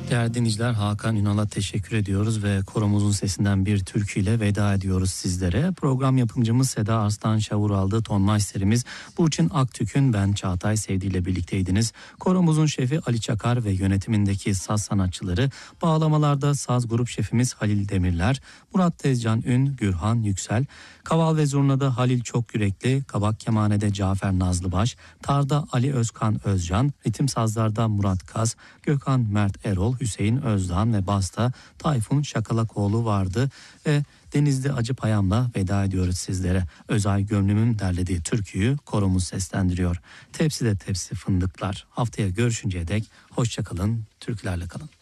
Değerli dinleyiciler, Hakan Ünal'a teşekkür ediyoruz ve koromuzun sesinden bir türküyle veda ediyoruz sizlere. Program yapımcımız Seda Arslan Şavuraldı, ton masterimiz Burçin Aktük'ün, ben Çağatay Sevdi ile birlikteydiniz. Koromuzun şefi Ali Çakar ve yönetimindeki saz sanatçıları, bağlamalarda saz grup şefimiz Halil Demirler, Murat Tezcan Ün, Gürhan Yüksel, kaval ve zurnada Halil Çokyürekli, kabak kemanede Cafer Nazlıbaş, tarda Ali Özkan Özcan, ritim sazlarda Murat Kaz, Gökhan Mert Erol, Hüseyin Özdağan ve basta Tayfun Şakalakoğlu vardı ve Denizli Acıpayam'la veda ediyoruz sizlere. Özay Gönlüm'ün derlediği türküyü koromuz seslendiriyor. Tepside tepsi fındıklar. Haftaya görüşünceye dek hoşça kalın, türkülerle kalın.